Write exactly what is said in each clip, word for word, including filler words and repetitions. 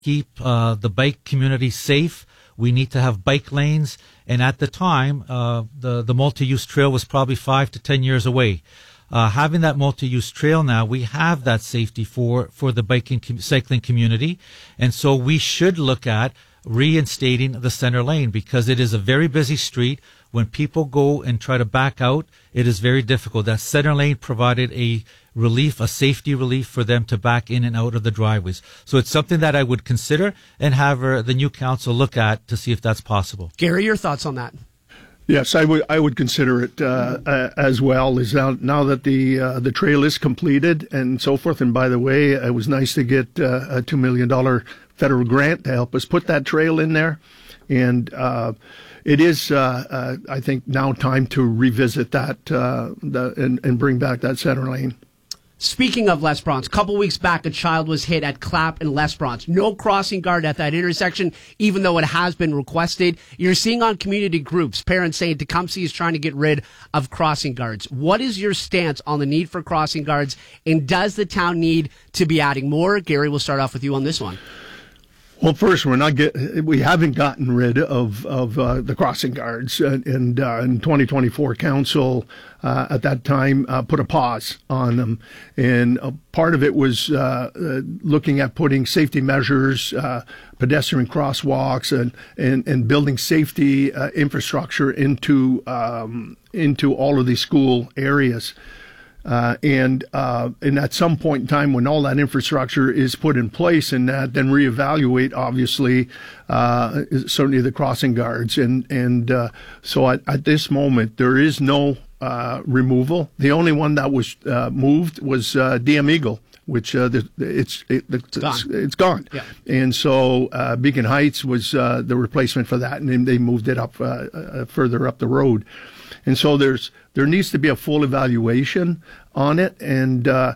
keep uh, the bike community safe. We need to have bike lanes. And at the time, uh, the, the multi-use trail was probably five to ten years away. Uh, having that multi-use trail now, we have that safety for, for the biking, com- cycling community. And so we should look at reinstating the center lane because it is a very busy street. When people go and try to back out, it is very difficult. That center lane provided a relief, a safety relief for them to back in and out of the driveways. So it's something that I would consider and have uh, the new council look at to see if that's possible. Gary, your thoughts on that? Yes, I would. I would consider it uh, uh, as well. Is now now that the uh, the trail is completed and so forth. And by the way, it was nice to get uh, a two million dollar federal grant to help us put that trail in there. And uh, it is, uh, uh, I think, now time to revisit that uh, the, and, and bring back that center lane. Speaking of Les Bronze, a couple weeks back, a child was hit at Clapp and Les Bronze. No crossing guard at that intersection, even though it has been requested. You're seeing on community groups, parents saying Tecumseh is trying to get rid of crossing guards. What is your stance on the need for crossing guards, and does the town need to be adding more? Gary, we'll start off with you on this one. Well, first, we're not get, we haven't gotten rid of of uh, the crossing guards, and, and uh, in twenty twenty-four, council uh, at that time uh, put a pause on them, and a part of it was uh, uh, looking at putting safety measures, uh, pedestrian crosswalks, and and, and building safety uh, infrastructure into um, into all of these school areas. Uh, and uh, and at some point in time, when all that infrastructure is put in place, and that, then reevaluate, obviously, uh, certainly the crossing guards. And and uh, so at, at this moment, there is no uh, removal. The only one that was uh, moved was uh, D M Eagle, which uh, the, it's it, it's, it's gone. It's gone. Yeah. And so uh, Beacon Heights was uh, the replacement for that, and then they moved it up uh, uh, further up the road. And so there's there needs to be a full evaluation on it, and uh,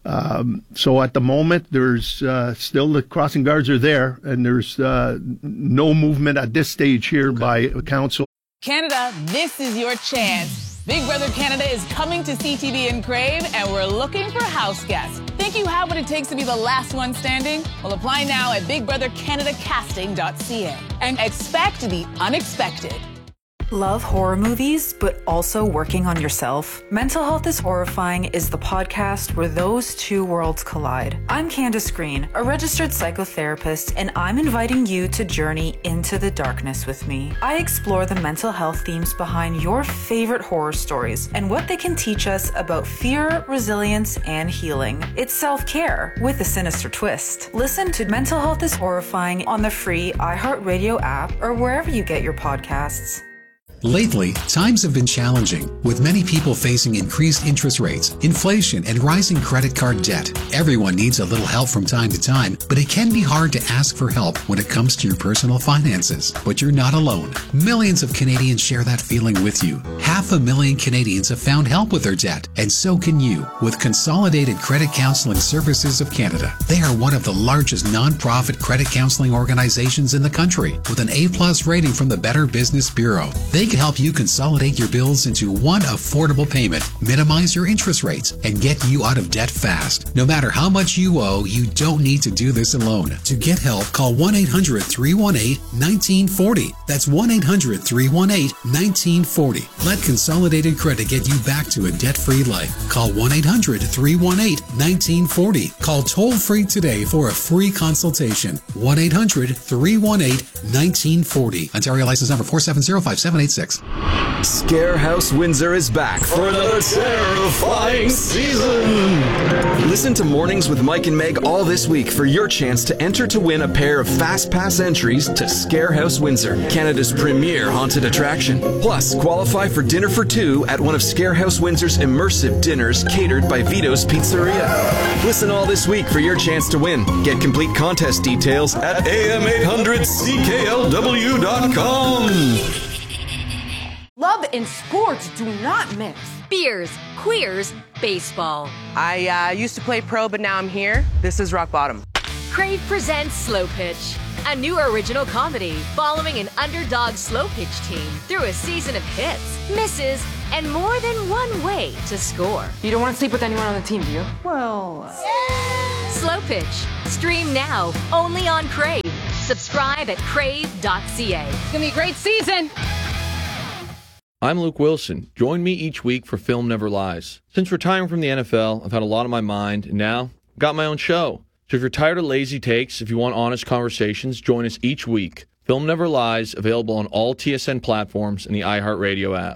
um, so at the moment there's uh, still the crossing guards are there, and there's uh, no movement at this stage here by council. Canada, this is your chance. Big Brother Canada is coming to C T V in Crave, and we're looking for house guests. Think you have what it takes to be the last one standing? Well, apply now at big brother canada casting dot c a and expect the unexpected. Love horror movies, but also working on yourself? Mental Health is Horrifying is the podcast where those two worlds collide. I'm Candace Green, a registered psychotherapist, and I'm inviting you to journey into the darkness with me. I explore the mental health themes behind your favorite horror stories and what they can teach us about fear, resilience, and healing. It's self-care with a sinister twist. Listen to Mental Health is Horrifying on the free iHeartRadio app or wherever you get your podcasts. Lately, times have been challenging, with many people facing increased interest rates, inflation, and rising credit card debt. Everyone needs a little help from time to time, but it can be hard to ask for help when it comes to your personal finances. But you're not alone. Millions of Canadians share that feeling with you. Half a million Canadians have found help with their debt, and so can you with Consolidated Credit Counseling Services of Canada. They are one of the largest non-profit credit counseling organizations in the country, with an A plus rating from the Better Business Bureau. They can help you consolidate your bills into one affordable payment, minimize your interest rates, and get you out of debt fast. No matter how much you owe, you don't need to do this alone. To get help, call one eight hundred three one eight one nine four zero. That's one eight hundred three one eight one nine four zero. Let Consolidated Credit get you back to a debt-free life. Call one eight hundred three one eight one nine four zero. Call toll-free today for a free consultation. one eight hundred three one eight one nine four zero. Ontario license number four seven zero five seven eight six. Scare House Windsor is back for another terrifying season. Listen to Mornings with Mike and Meg all this week for your chance to enter to win a pair of Fast Pass entries to Scare House Windsor, Canada's premier haunted attraction. Plus, qualify for dinner for two at one of Scare House Windsor's immersive dinners catered by Vito's Pizzeria. Listen all this week for your chance to win. Get complete contest details at A M eight hundred C K L W dot com. Love and sports do not mix. Beers, queers, baseball. I uh, used to play pro, but now I'm here. This is rock bottom. Crave presents Slow Pitch, a new original comedy following an underdog slow pitch team through a season of hits, misses, and more than one way to score. You don't want to sleep with anyone on the team, do you? Well... Slow Pitch. Stream now, only on Crave. Subscribe at crave dot c a. It's going to be a great season. I'm Luke Wilson. Join me each week for Film Never Lies. Since retiring from the N F L, I've had a lot on my mind, and now I've got my own show. So if you're tired of lazy takes, if you want honest conversations, join us each week. Film Never Lies, available on all T S N platforms and the iHeartRadio app.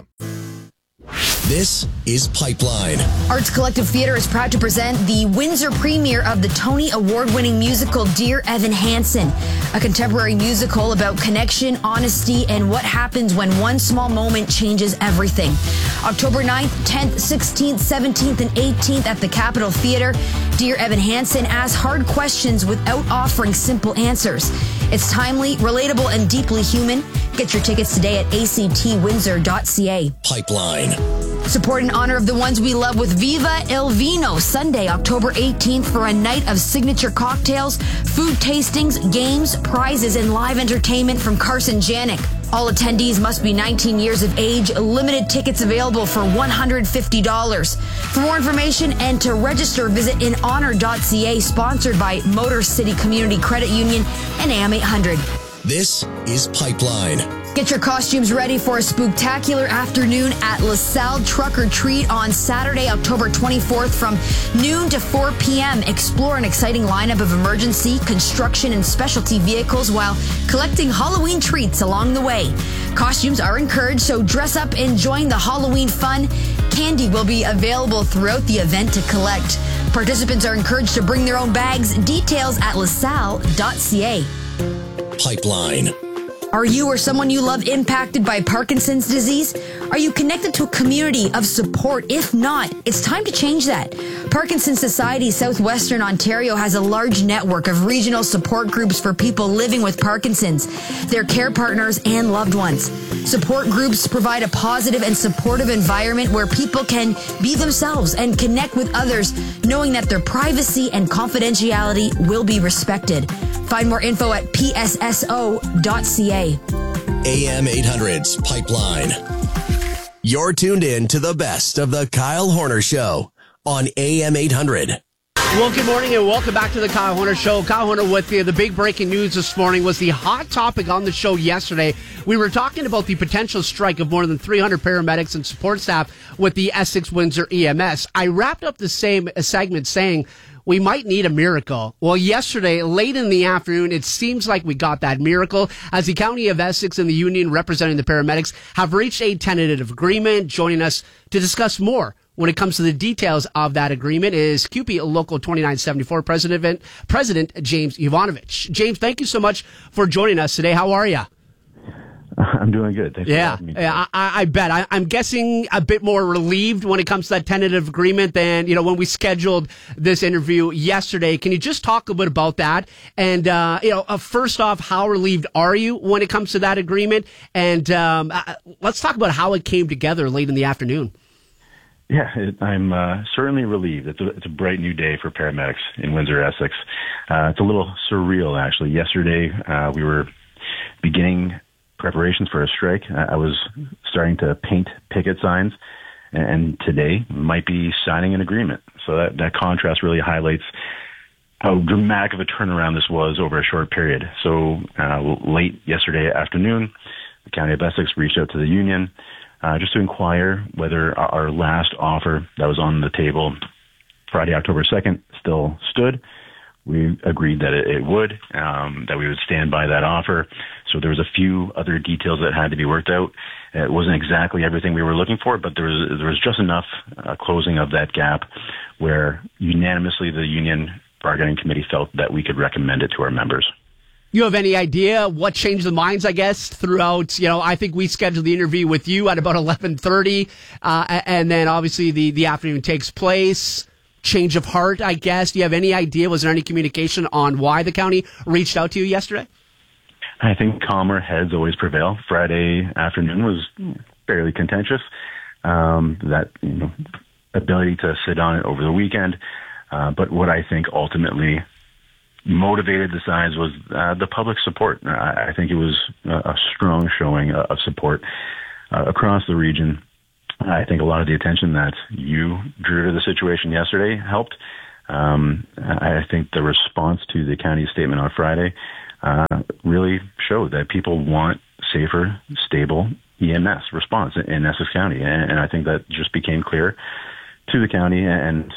This is Pipeline. Arts Collective Theatre is proud to present the Windsor premiere of the Tony Award-winning musical Dear Evan Hansen, a contemporary musical about connection, honesty, and what happens when one small moment changes everything. October ninth, tenth, sixteenth, seventeenth, and eighteenth at the Capitol Theatre, Dear Evan Hansen asks hard questions without offering simple answers. It's timely, relatable, and deeply human. Get your tickets today at a c t windsor dot c a. Pipeline. Support in honor of the ones we love with Viva El Vino, Sunday, October eighteenth, for a night of signature cocktails, food tastings, games, prizes, and live entertainment from Carson Janik. All attendees must be nineteen years of age. Limited tickets available for one hundred fifty dollars. For more information and to register, visit in honor dot c a, sponsored by Motor City Community Credit Union and A M eight hundred. This is Pipeline. Get your costumes ready for a spooktacular afternoon at LaSalle Truck or Treat on Saturday, October twenty-fourth from noon to four p.m. Explore an exciting lineup of emergency, construction, and specialty vehicles while collecting Halloween treats along the way. Costumes are encouraged, so dress up and join the Halloween fun. Candy will be available throughout the event to collect. Participants are encouraged to bring their own bags. Details at lasalle dot c a. Pipeline. Are you or someone you love impacted by Parkinson's disease? Are you connected to a community of support? If not, it's time to change that. Parkinson's Society Southwestern Ontario has a large network of regional support groups for people living with Parkinson's, their care partners, and loved ones. Support groups provide a positive and supportive environment where people can be themselves and connect with others, knowing that their privacy and confidentiality will be respected. Find more info at p s s o dot c a. A M eight hundred's Pipeline. You're tuned in to the best of the Kyle Horner Show on A M eight hundred. Well, good morning and welcome back to the Kyle Horner Show. Kyle Horner with you. The big breaking news this morning was the hot topic on the show yesterday. We were talking about the potential strike of more than three hundred paramedics and support staff with the Essex Windsor E M S. I wrapped up the same segment saying we might need a miracle. Well, yesterday, late in the afternoon, it seems like we got that miracle as the County of Essex and the union representing the paramedics have reached a tentative agreement. Joining us to discuss more when it comes to the details of that agreement is C U P E Local twenty-nine seventy-four President, President James Yovanovich. James, thank you so much for joining us today. How are you? I'm doing good. Thanks yeah, for having me. yeah. I, I bet. I, I'm guessing a bit more relieved when it comes to that tentative agreement than you know when we scheduled this interview yesterday. Can you just talk a bit about that? And uh, you know, uh, first off, how relieved are you when it comes to that agreement? And um, uh, let's talk about how it came together late in the afternoon. Yeah, it, I'm uh, certainly relieved. It's a, it's a bright new day for paramedics in Windsor, Essex. Uh, it's a little surreal, actually. Yesterday, uh, we were beginning preparations for a strike. I was starting to paint picket signs, and today might be signing an agreement. So that, that contrast really highlights how dramatic of a turnaround this was over a short period. So uh, late yesterday afternoon, the County of Essex reached out to the union uh, just to inquire whether our last offer that was on the table Friday, October second, still stood. We agreed that it, it would, um, that we would stand by that offer. So there was a few other details that had to be worked out. It wasn't exactly everything we were looking for, but there was there was just enough uh, closing of that gap where unanimously the union bargaining committee felt that we could recommend it to our members. You have any idea what changed the minds, I guess, throughout, you know, I think we scheduled the interview with you at about eleven thirty, uh, and then obviously the, the afternoon takes place. Change of heart, I guess. Do you have any idea? Was there any communication on why the county reached out to you yesterday? I think calmer heads always prevail. Friday afternoon was fairly contentious. Um, that you know, ability to sit on it over the weekend. Uh, but what I think ultimately motivated the sides was uh, the public support. I, I think it was a, a strong showing of support uh, across the region. I think a lot of the attention that you drew to the situation yesterday helped. Um, I think the response to the county statement on Friday uh, really showed that people want safer, stable E M S response in Essex County. And, and I think that just became clear to the county, and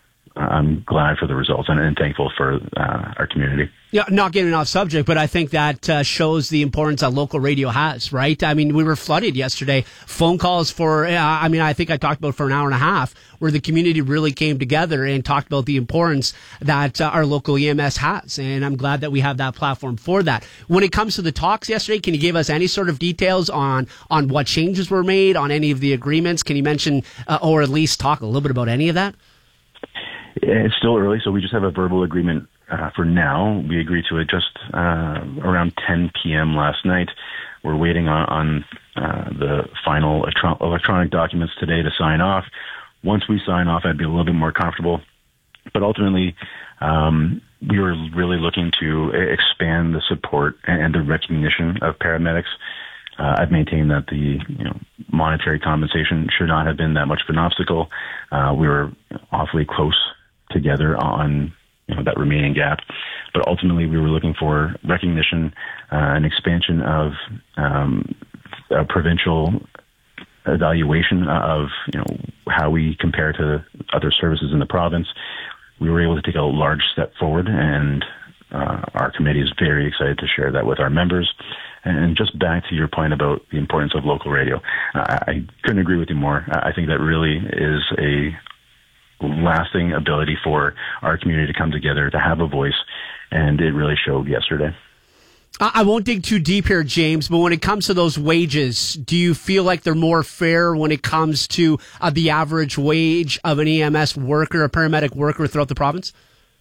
I'm glad for the results and, and thankful for uh, our community. Yeah, not getting off subject, but I think that uh, shows the importance that local radio has, right? I mean, we were flooded yesterday. Phone calls for, uh, I mean, I think I talked about for an hour and a half, where the community really came together and talked about the importance that uh, our local E M S has. And I'm glad that we have that platform for that. When it comes to the talks yesterday, can you give us any sort of details on, on what changes were made, on any of the agreements? Can you mention, uh, or at least talk a little bit about any of that? It's still early, so we just have a verbal agreement uh, for now. We agreed to it just uh, around ten p.m. last night. We're waiting on, on uh, the final electro- electronic documents today to sign off. Once we sign off, I'd be a little bit more comfortable. But ultimately, um, we were really looking to expand the support and the recognition of paramedics. Uh, I've maintained that the you know monetary compensation should not have been that much of an obstacle. Uh, we were awfully close together on you know that remaining gap, but ultimately we were looking for recognition, uh, an expansion of um, a provincial evaluation of you know how we compare to other services in the province. We were able to take a large step forward, and uh, our committee is very excited to share that with our members. And just back to your point about the importance of local radio, uh, I couldn't agree with you more. I think that really is a lasting ability for our community to come together, to have a voice, and it really showed yesterday. I won't dig too deep here, James, but when it comes to those wages, do you feel like they're more fair when it comes to uh, the average wage of an E M S worker, a paramedic worker throughout the province?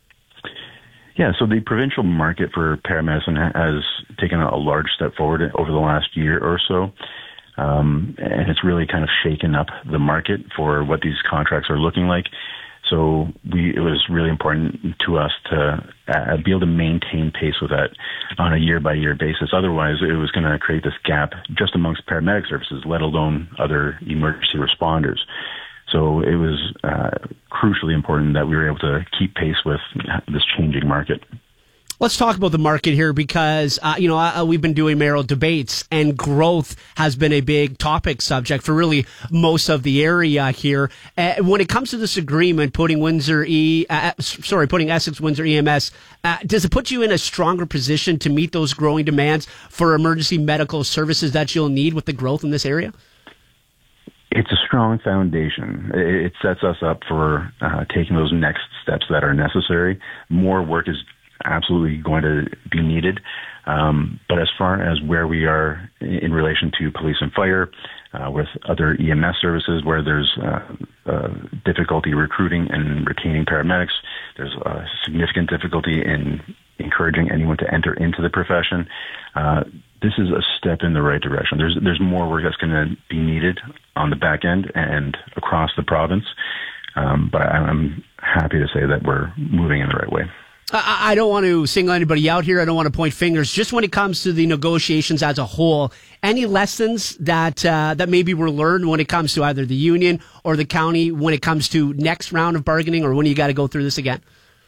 Yeah, so the provincial market for paramedicine has taken a large step forward over the last year or so. Um, and it's really kind of shaken up the market for what these contracts are looking like. So we, it was really important to us to uh, be able to maintain pace with that on a year-by-year basis. Otherwise, it was going to create this gap just amongst paramedic services, let alone other emergency responders. So it was uh, crucially important that we were able to keep pace with this changing market. Let's talk about the market here because, uh, you know, uh, we've been doing mayoral debates and growth has been a big topic subject for really most of the area here. Uh, when it comes to this agreement, putting Windsor E, uh, sorry, putting Essex Windsor E M S, uh, does it put you in a stronger position to meet those growing demands for emergency medical services that you'll need with the growth in this area? It's a strong foundation. It sets us up for uh, taking those next steps that are necessary. More work is absolutely going to be needed. Um, but as far as where we are in relation to police and fire, uh, with other E M S services where there's uh, uh, difficulty recruiting and retaining paramedics, there's a significant difficulty in encouraging anyone to enter into the profession. Uh, this is a step in the right direction. There's there's more work that's going to be needed on the back end and across the province. Um, but I'm happy to say that we're moving in the right way. I don't want to single anybody out here. I don't want to point fingers. Just when it comes to the negotiations as a whole, any lessons that uh, that maybe were learned when it comes to either the union or the county when it comes to next round of bargaining, or when you got to go through this again?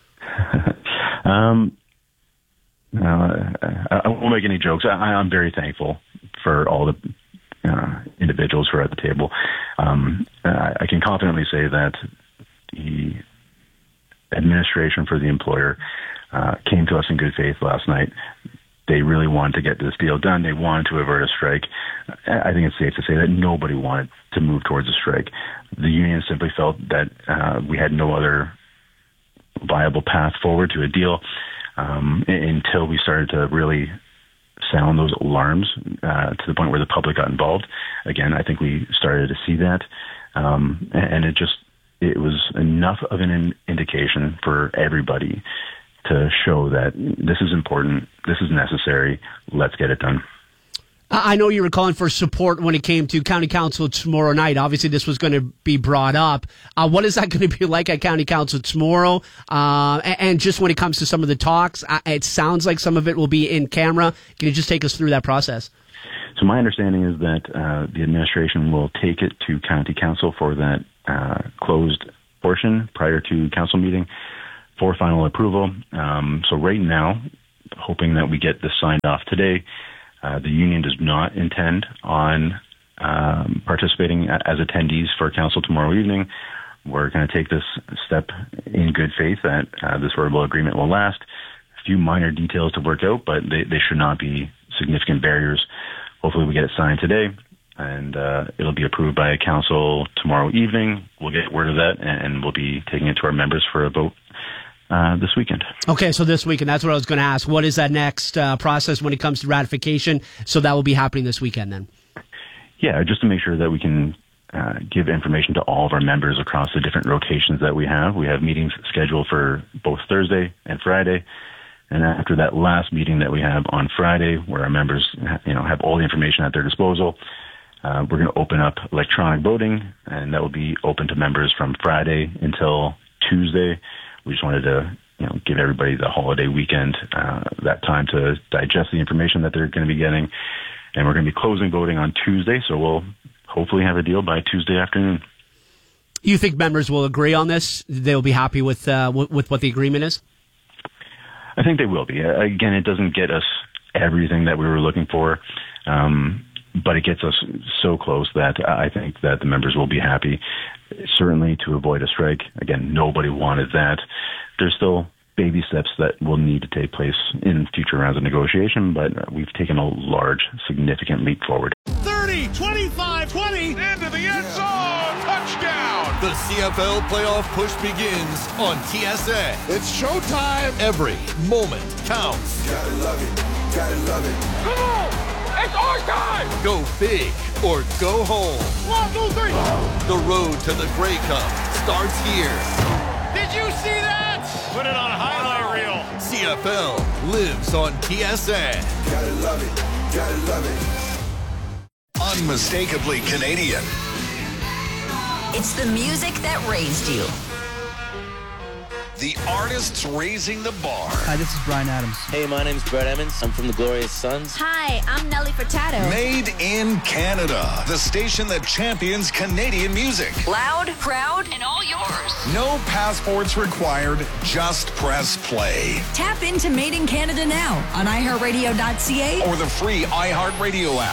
um, uh, I won't make any jokes. I, I'm very thankful for all the uh, individuals who are at the table. Um, I can confidently say that the administration for the employer uh, came to us in good faith last night. They really wanted to get this deal done. They wanted to avert a strike. I think it's safe to say that nobody wanted to move towards a strike. The union simply felt that uh, we had no other viable path forward to a deal um, until we started to really sound those alarms uh, to the point where the public got involved. Again, I think we started to see that. Um, and it just It was enough of an in- indication for everybody to show that this is important, this is necessary, let's get it done. I know you were calling for support when it came to County Council tomorrow night. Obviously, this was going to be brought up. Uh, what is that going to be like at County Council tomorrow? Uh, and, and just when it comes to some of the talks, uh, it sounds like some of it will be in camera. Can you just take us through that process? So my understanding is that uh, the administration will take it to County Council for that uh, closed portion prior to council meeting. for final approval. Um, so right now, hoping that we get this signed off today, uh, the union does not intend on um, participating as attendees for council tomorrow evening. We're going to take this step in good faith that uh, this verbal agreement will last. A few minor details to work out, but they, they should not be significant barriers. Hopefully we get it signed today, and uh, it'll be approved by council tomorrow evening. We'll get word of that, and we'll be taking it to our members for a vote uh, this weekend. Okay, so this weekend, that's what I was going to ask. What is that next uh, process when it comes to ratification? So that will be happening this weekend then? Yeah, just to make sure that we can uh, give information to all of our members across the different rotations that we have. We have meetings scheduled for both Thursday and Friday. And after that last meeting that we have on Friday, where our members, you know, have all the information at their disposal, uh, we're going to open up electronic voting, and that will be open to members from Friday until Tuesday. We just wanted to, you know, give everybody the holiday weekend, uh, that time to digest the information that they're going to be getting. And we're going to be closing voting on Tuesday, so we'll hopefully have a deal by Tuesday afternoon. You think members will agree on this? They'll be happy with uh, w- with what the agreement is? I think they will be. Again, it doesn't get us everything that we were looking for, um, but it gets us so close that I think that the members will be happy. Certainly to avoid a strike. Again, nobody wanted that. There's still baby steps that will need to take place in future rounds of negotiation, but we've taken a large, significant leap forward. thirty, twenty-five, twenty, into the end zone, touchdown! The C F L playoff push begins on T S A. It's showtime. Every moment counts. Gotta love it, gotta love it. Come on, it's our time! Go big or go home. One, two, three. The road to the Grey Cup starts here. Did you see that? Put it on a highlight reel. C F L lives on T S A. Gotta love it, gotta love it. Unmistakably Canadian. It's the music that raised you. The artists raising the bar. Hi, this is Brian Adams. Hey, my name's Brett Emmons. I'm from the Glorious Sons. Hi, I'm Nelly Furtado. Made in Canada. The station that champions Canadian music. Loud, proud, and all yours. No passports required. Just press play. Tap into Made in Canada now on i heart radio dot c a or the free iHeartRadio app.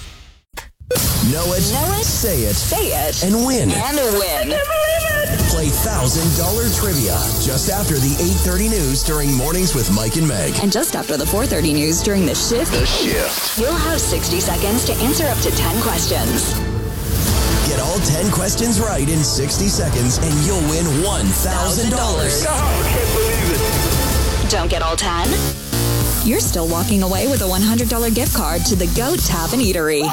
Know it, know it, say it, say it, and win. And win. Play one thousand dollars trivia just after the eight thirty news during Mornings with Mike and Meg. And just after the four thirty news during The Shift. The Shift. You'll have sixty seconds to answer up to ten questions. Get all ten questions right in sixty seconds and you'll win one thousand dollars. Oh, I can't believe it. Don't get all ten? You're still walking away with a one hundred dollars gift card to the Goat Tap and Eatery.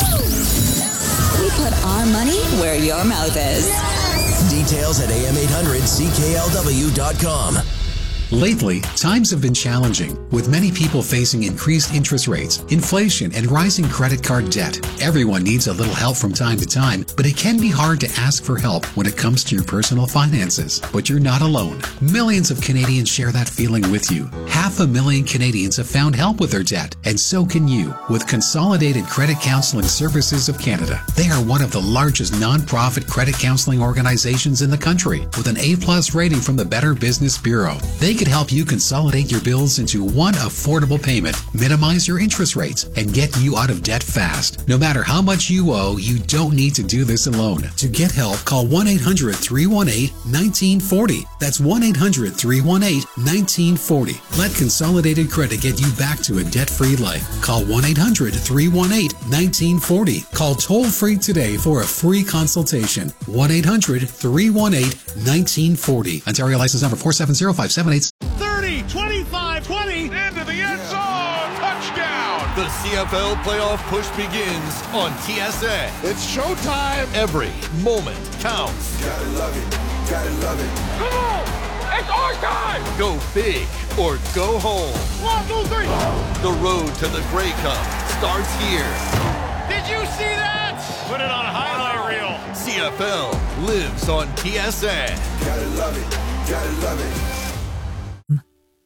We put our money where your mouth is. Details at A M eight hundred C K L W dot com. Lately, times have been challenging, with many people facing increased interest rates, inflation, and rising credit card debt. Everyone needs a little help from time to time, but it can be hard to ask for help when it comes to your personal finances. But you're not alone. Millions of Canadians share that feeling with you. Half a million Canadians have found help with their debt, and so can you with Consolidated Credit Counseling Services of Canada. They are one of the largest non-profit credit counseling organizations in the country, with an A-plus rating from the Better Business Bureau. They can help you consolidate your bills into one affordable payment, minimize your interest rates, and get you out of debt fast. No matter how much you owe, you don't need to do this alone. To get help, call one eight hundred three one eight one nine four zero. That's one eight hundred three one eight one nine four zero. Let Consolidated Credit get you back to a debt-free life. Call one eight hundred three one eight one nine four zero. Call toll-free today for a free consultation. one eight hundred three one eight one nine four zero. Ontario license number four seven zero five seven eight. thirty, twenty-five, twenty, into the end zone, touchdown! The C F L playoff push begins on T S A. It's showtime. Every moment counts. Gotta love it, gotta love it. Come on, it's our time! Go big or go home. One, two, three. The road to the Grey Cup starts here. Did you see that? Put it on a highlight reel. C F L lives on T S A. Gotta love it, gotta love it.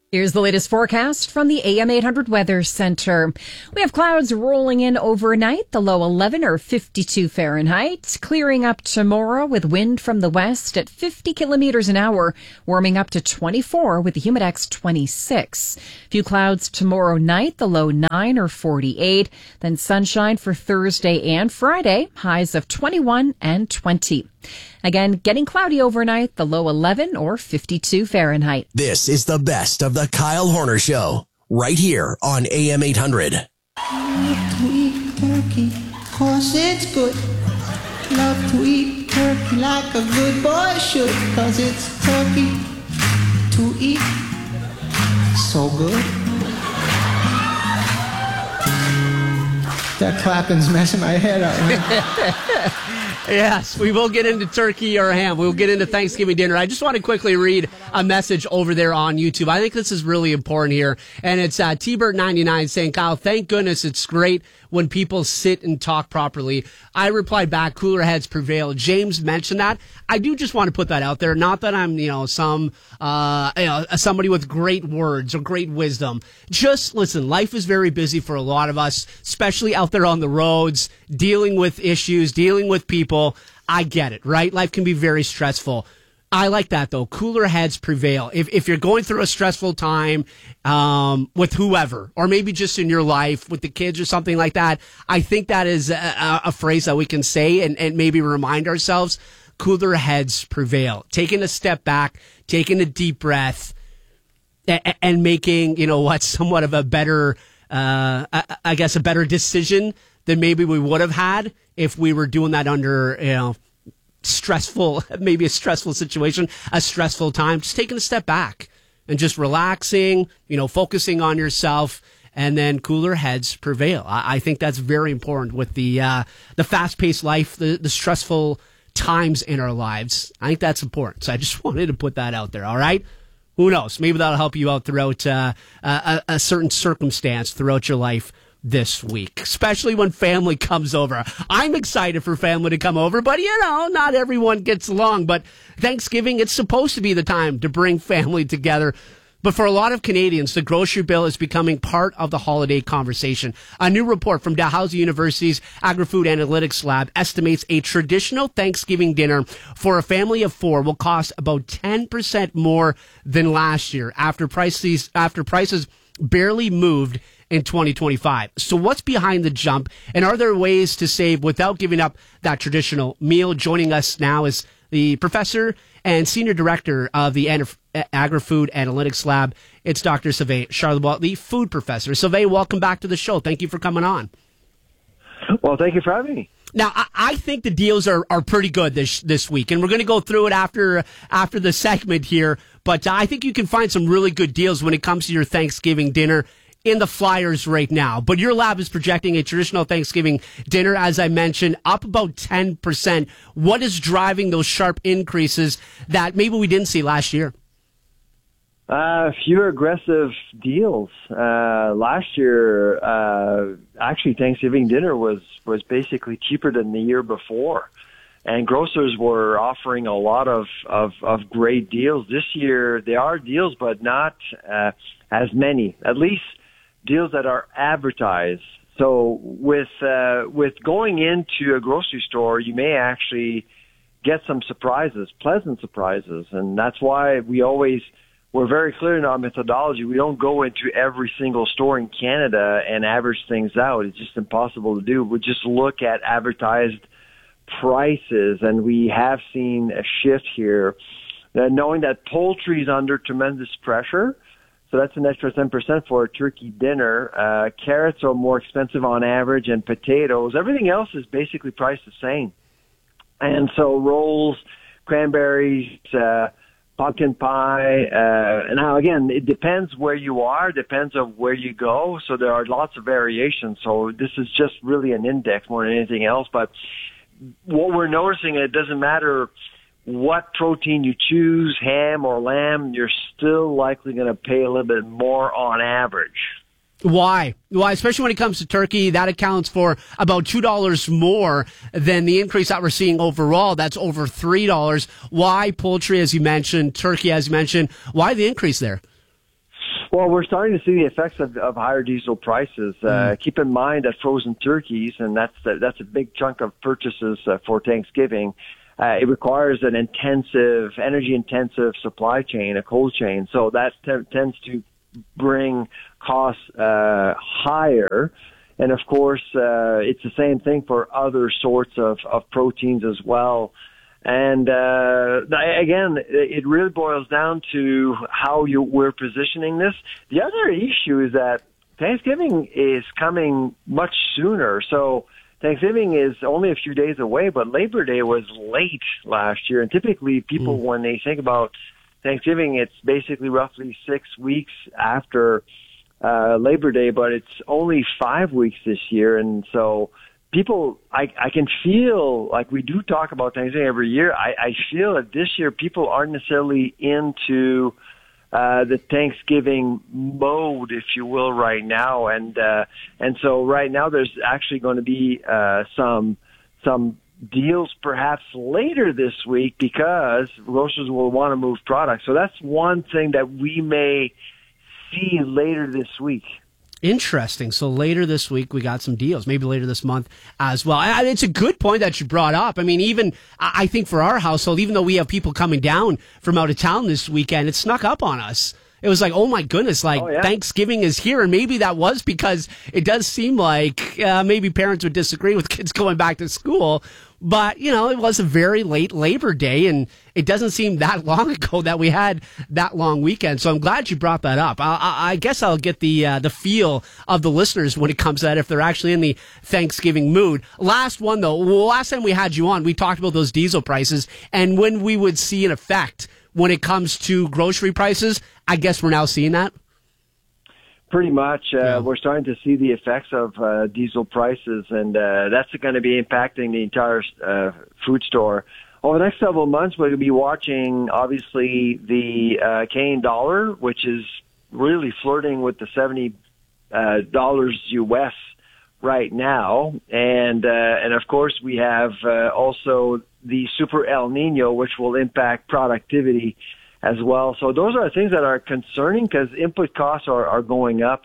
Here's the latest forecast from the A M eight hundred Weather Center. We have clouds rolling in overnight, the low eleven or fifty-two Fahrenheit, clearing up tomorrow with wind from the west at fifty kilometers an hour, warming up to twenty-four with the humidex twenty-six. Few clouds tomorrow night, the low nine or forty-eight, then sunshine for Thursday and Friday, highs of twenty-one and twenty. Again, getting cloudy overnight, the low eleven or fifty-two Fahrenheit. This is the best of the Kyle Horner Show, right here on A M eight hundred. Love to eat turkey, cause it's good. Love to eat turkey like a good boy should, cause it's turkey to eat. So good. That clapping's messing my head up, man. Yes, we will get into turkey or ham. We'll get into Thanksgiving dinner. I just want to quickly read a message over there on YouTube. I think this is really important here. And it's uh, T-Bert ninety-nine saying, Kyle, thank goodness it's great when people sit and talk properly. I replied back, cooler heads prevail. James mentioned that. I do just want to put that out there. Not that I'm, you know, some, uh, you know, somebody with great words or great wisdom. Just listen, life is very busy for a lot of us, especially out there on the roads, dealing with issues, dealing with people. I get it, right? Life can be very stressful. I like that, though. Cooler heads prevail. If if you're going through a stressful time um, with whoever, or maybe just in your life with the kids or something like that, I think that is a, a phrase that we can say and, and maybe remind ourselves, cooler heads prevail. Taking a step back, taking a deep breath, and, and making, you know what, somewhat of a better, uh, I, I guess, a better decision than maybe we would have had if we were doing that under, you know, stressful, maybe a stressful situation, a stressful time. Just taking a step back and just relaxing, you know, focusing on yourself, and then cooler heads prevail. I, I think that's very important with the uh, the fast-paced life, the, the stressful times in our lives. I think that's important. So I just wanted to put that out there, all right? Who knows? Maybe that'll help you out throughout uh, a, a certain circumstance throughout your life this week, especially when family comes over. I'm excited for family to come over, but you know, not everyone gets along. But Thanksgiving, it's supposed to be the time to bring family together. But for a lot of Canadians, the grocery bill is becoming part of the holiday conversation. A new report from Dalhousie University's Agri-Food Analytics Lab estimates a traditional Thanksgiving dinner for a family of four will cost about ten percent more than last year after prices, after prices barely moved in twenty twenty-five. So what's behind the jump, and are there ways to save without giving up that traditional meal? Joining us now is the professor and senior director of the Agri-Food Analytics Lab. It's Doctor Sylvain Charlebois, the food professor. Sylvain, welcome back to the show. Thank you for coming on. Well, thank you for having me. Now, I, I think the deals are, are pretty good this this week, and we're going to go through it after after the segment here. But I think you can find some really good deals when it comes to your Thanksgiving dinner in the flyers right now. But your lab is projecting a traditional Thanksgiving dinner, as I mentioned, up about ten percent. What is driving those sharp increases that maybe we didn't see last year? Uh, fewer aggressive deals. Uh, last year, uh, actually, Thanksgiving dinner was, was basically cheaper than the year before. And grocers were offering a lot of, of, of great deals. This year, there are deals, but not uh, as many. At least deals that are advertised. So with uh, with going into a grocery store, you may actually get some surprises, pleasant surprises. And that's why we always... We're very clear in our methodology. We don't go into every single store in Canada and average things out. It's just impossible to do. We just look at advertised prices, and we have seen a shift here. Uh, knowing that poultry is under tremendous pressure, so that's an extra ten percent for a turkey dinner. Uh, carrots are more expensive on average, and potatoes. Everything else is basically priced the same. And so rolls, cranberries, uh, pumpkin pie. Uh, now, again, it depends where you are, depends on where you go. So there are lots of variations. So this is just really an index more than anything else. But what we're noticing, it doesn't matter what protein you choose, ham or lamb, you're still likely going to pay a little bit more on average. Why? Why? Especially when it comes to turkey, that accounts for about two dollars more than the increase that we're seeing overall. That's over three dollars. Why poultry, as you mentioned, turkey, as you mentioned? Why the increase there? Well, we're starting to see the effects of, of higher diesel prices. Uh, mm. Keep in mind that frozen turkeys, and that's the, that's a big chunk of purchases uh, for Thanksgiving. Uh, it requires an intensive, energy-intensive supply chain, a cold chain. So that t- tends to bring costs uh, higher. And of course, uh, it's the same thing for other sorts of, of proteins as well. And uh, again, it really boils down to how you, we're positioning this. The other issue is that Thanksgiving is coming much sooner. So Thanksgiving is only a few days away, but Labor Day was late last year. And typically people, mm. when they think about Thanksgiving, it's basically roughly six weeks after uh, Labor Day, but it's only five weeks this year. And so people, I, I can feel like we do talk about Thanksgiving every year. I, I feel that this year people aren't necessarily into uh, the Thanksgiving mode, if you will, right now. And uh, and so right now there's actually going to be uh, some some deals perhaps later this week because grocers will want to move products. So that's one thing that we may see later this week. Interesting. So later this week, we got some deals, maybe later this month as well. And it's a good point that you brought up. I mean, even I think for our household, even though we have people coming down from out of town this weekend, it snuck up on us. It was like, oh my goodness, like oh, yeah. Thanksgiving is here. And maybe that was because it does seem like uh, maybe parents would disagree with kids going back to school. But, you know, it was a very late Labor Day, and it doesn't seem that long ago that we had that long weekend. So I'm glad you brought that up. I, I, I guess I'll get the uh, the feel of the listeners when it comes to that, if they're actually in the Thanksgiving mood. Last one, though. Last time we had you on, we talked about those diesel prices and when we would see an effect when it comes to grocery prices. I guess we're now seeing that. Pretty much. Uh, yeah. We're starting to see the effects of uh, diesel prices, and uh, that's going to be impacting the entire uh, food store. Over the next several months, we're going to be watching, obviously, the uh, Canadian dollar, which is really flirting with the seventy dollars U S right now. And, uh, and of course, we have uh, also the Super El Nino, which will impact productivity as well. So those are things that are concerning because input costs are, are going up.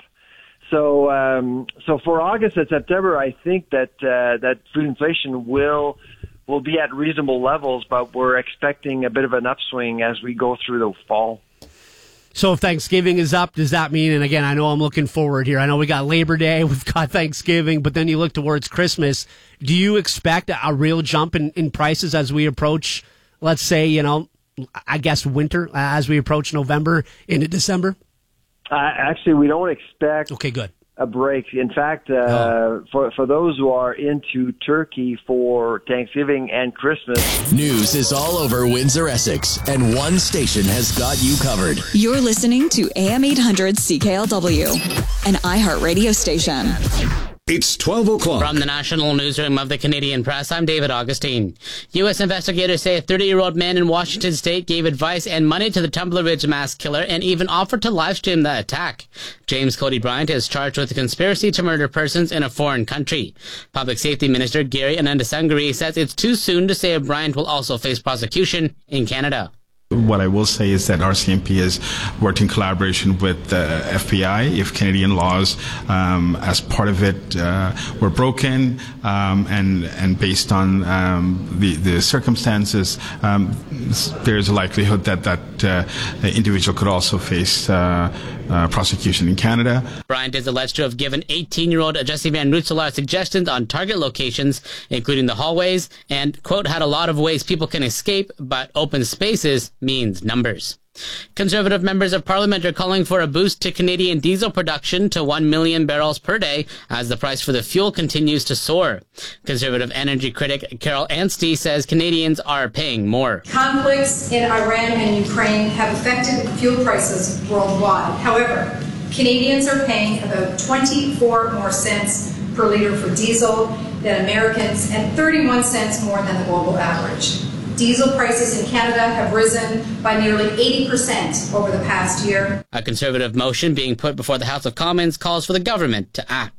So um, so for August and September, I think that uh, that food inflation will will be at reasonable levels, but we're expecting a bit of an upswing as we go through the fall. So if Thanksgiving is up, does that mean, and again, I know I'm looking forward here, I know we got Labor Day, we've got Thanksgiving, but then you look towards Christmas, do you expect a real jump in, in prices as we approach, let's say, you know, I guess winter, as we approach November into December? Uh, actually, we don't expect okay, good. a break. In fact, uh, oh. for, for those who are into turkey for Thanksgiving and Christmas. News is all over Windsor, Essex, and one station has got you covered. You're listening to A M eight hundred C K L W, an iHeartRadio station. It's twelve o'clock. From the National Newsroom of the Canadian Press, I'm David Augustine. U S investigators say a thirty-year-old man in Washington state gave advice and money to the Tumbler Ridge mass killer and even offered to livestream the attack. James Cody Bryant is charged with a conspiracy to murder persons in a foreign country. Public Safety Minister Gary Anandasangari says it's too soon to say if Bryant will also face prosecution in Canada. What I will say is that R C M P has worked in collaboration with the F B I. If Canadian laws, um, as part of it, uh, were broken, um, and and based on um, the the circumstances, um, there's a likelihood that that uh, individual could also face uh, uh, prosecution in Canada. Bryant is alleged to have given eighteen-year-old Jesse Van Rootselaar suggestions on target locations, including the hallways, and, quote, had a lot of ways people can escape, but open spaces means numbers. Conservative members of Parliament are calling for a boost to Canadian diesel production to one million barrels per day as the price for the fuel continues to soar. Conservative energy critic Carol Anstey says Canadians are paying more. Conflicts in Iran and Ukraine have affected fuel prices worldwide. However, Canadians are paying about twenty-four more cents per litre for diesel than Americans and thirty-one cents more than the global average. Diesel prices in Canada have risen by nearly eighty percent over the past year. A Conservative motion being put before the House of Commons calls for the government to act.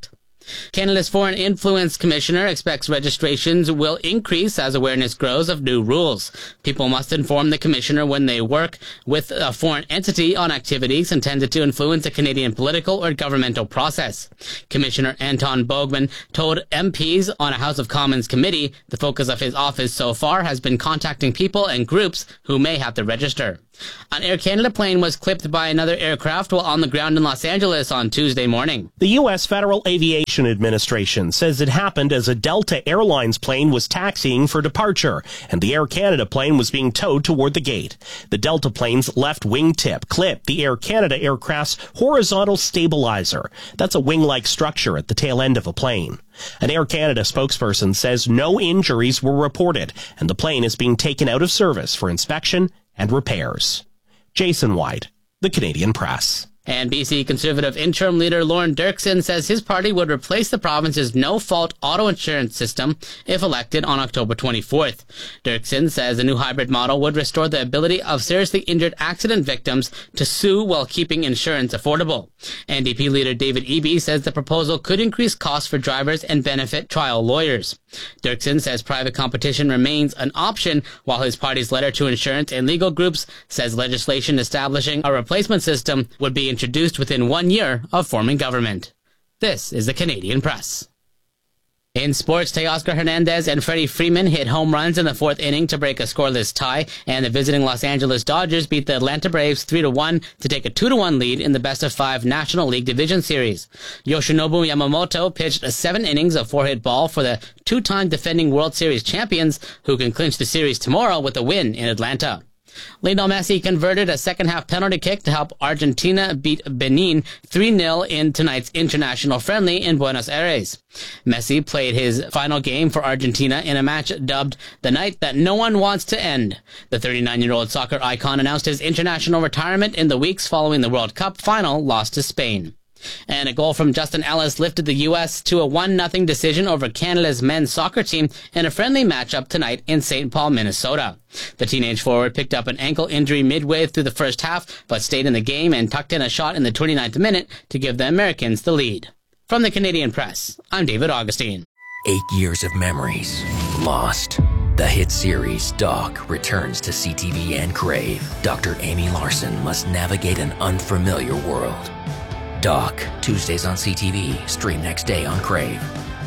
Canada's Foreign Influence Commissioner expects registrations will increase as awareness grows of new rules. People must inform the commissioner when they work with a foreign entity on activities intended to influence a Canadian political or governmental process. Commissioner Anton Bogman told M Ps on a House of Commons committee the focus of his office so far has been contacting people and groups who may have to register. An Air Canada plane was clipped by another aircraft while on the ground in Los Angeles on Tuesday morning. The U S Federal Aviation Administration says it happened as a Delta Airlines plane was taxiing for departure, and the Air Canada plane was being towed toward the gate. The Delta plane's left wingtip clipped the Air Canada aircraft's horizontal stabilizer. That's a wing-like structure at the tail end of a plane. An Air Canada spokesperson says no injuries were reported, and the plane is being taken out of service for inspection and repairs. Jason White, The Canadian Press. And B C Conservative interim leader Lorne Dirksen says his party would replace the province's no-fault auto insurance system if elected on October twenty-fourth. Dirksen says the new hybrid model would restore the ability of seriously injured accident victims to sue while keeping insurance affordable. N D P leader David Eby says the proposal could increase costs for drivers and benefit trial lawyers. Dirksen says private competition remains an option, while his party's letter to insurance and legal groups says legislation establishing a replacement system would be introduced within one year of forming government. This is the Canadian Press. In sports, Teoscar Hernandez and Freddie Freeman hit home runs in the fourth inning to break a scoreless tie, and the visiting Los Angeles Dodgers beat the Atlanta Braves three to one to take a two to one lead in the best-of-five National League Division Series. Yoshinobu Yamamoto pitched seven innings of four-hit ball for the two-time defending World Series champions, who can clinch the series tomorrow with a win in Atlanta. Lionel Messi converted a second-half penalty kick to help Argentina beat Benin three nil in tonight's international friendly in Buenos Aires. Messi played his final game for Argentina in a match dubbed the night that no one wants to end. The thirty-nine-year-old soccer icon announced his international retirement in the weeks following the World Cup final loss to Spain. And a goal from Justin Ellis lifted the U S to a one nothing decision over Canada's men's soccer team in a friendly matchup tonight in Saint Paul, Minnesota. The teenage forward picked up an ankle injury midway through the first half, but stayed in the game and tucked in a shot in the twenty-ninth minute to give the Americans the lead. From the Canadian Press, I'm David Augustine. Eight years of memories lost. The hit series Doc returns to C T V and Crave. Doctor Amy Larson must navigate an unfamiliar world. Doc, Tuesdays on C T V, stream next day on Crave.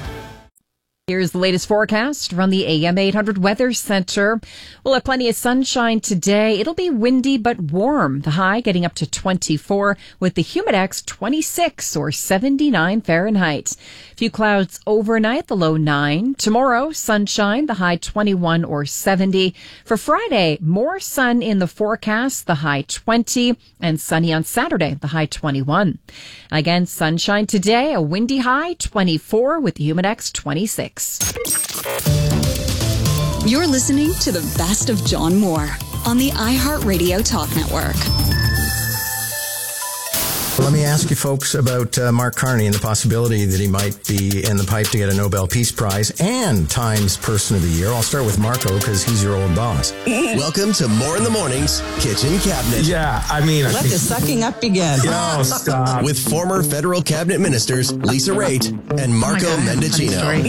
Here's the latest forecast from the A M eight hundred Weather Center. We'll have plenty of sunshine today. It'll be windy but warm. The high getting up to twenty-four with the Humidex twenty-six or seventy-nine Fahrenheit. Few clouds overnight, the low nine. Tomorrow, sunshine, the high twenty-one or seventy. For Friday, more sun in the forecast, the high twenty. And sunny on Saturday, the high twenty-one. Again, sunshine today, a windy high twenty-four with the Humidex twenty-six. You're listening to the best of John Moore on the iHeartRadio Talk Network. Let me ask you folks about uh, Mark Carney and the possibility that he might be in the pipe to get a Nobel Peace Prize and Times Person of the Year. I'll start with Marco because he's your old boss. Welcome to More in the Morning's Kitchen Cabinet. Yeah, I mean... Let the sucking up begin. No, stop. With former federal cabinet ministers Lisa Raitt and Marco oh Mendicino.